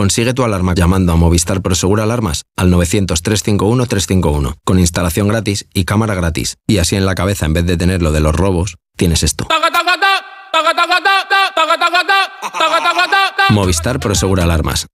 Consigue tu alarma llamando a Movistar Prosegur Alarmas al 900-351-351, con instalación gratis y cámara gratis. Y así en la cabeza, en vez de tener lo de los robos, tienes esto. Movistar Prosegur Alarmas.